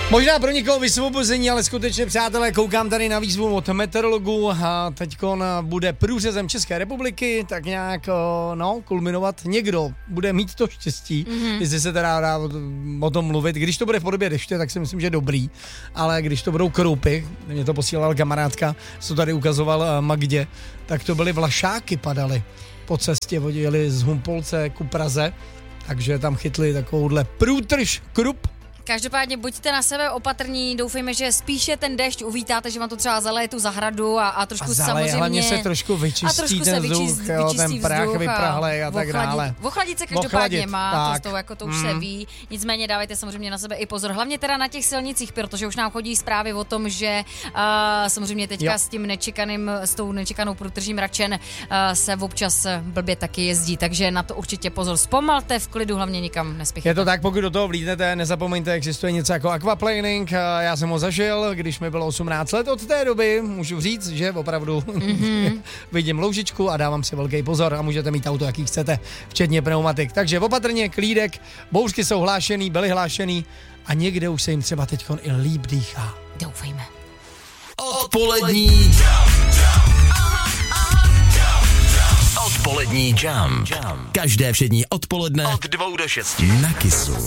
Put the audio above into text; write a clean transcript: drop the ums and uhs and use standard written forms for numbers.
Možná pro někoho vysvobození, ale skutečně, přátelé, koukám tady na výzvu od meteorologů a teďkon bude průřezem České republiky tak nějak, kulminovat. Někdo bude mít to štěstí, jestli se teda dá o tom mluvit. Když to bude v podobě deště, tak si myslím, že dobrý, ale když to budou kroupy, mě to posílala kamarádka, co tady ukazoval Magdě, tak to byly vlašáky padaly po cestě, jeli z Humpolce ku Praze, takže tam chytli takovouhle průtrž krup. Každopádně buďte na sebe opatrní, doufejme, že spíše ten déšť uvítáte, že vám to třeba zaleje tu zahradu a trošku samozřejmě... hlavně se trošku vyčistí ten vzduch, ten prach vyprahlej a tak dále. Ochladit se každopádně má, to už se ví, nicméně dávajte samozřejmě na sebe i pozor, hlavně teda na těch silnicích, protože už nám chodí zprávy o tom, že samozřejmě teďka s tou nečekanou průtrží mračen se občas blbě taky jezdí, takže na to určitě pozor, zpomalte v klidu, hlavně nikam nespěchejte. Je to tak, pokud do toho vlítnete, nezapomeňte, existuje něco jako aquaplaning, já jsem ho zažil, když mi bylo 18 let, od té doby můžu říct, že opravdu vidím loužičku a dávám si velký pozor a můžete mít auto, jaký chcete, včetně pneumatik. Takže opatrně, klídek, bouřky jsou hlášený, byly hlášený a někde už se jim třeba teďkon i líp dýchá. Doufejme. Odpolední jam. Každé všední odpoledne od 2 do 6 na Kissu.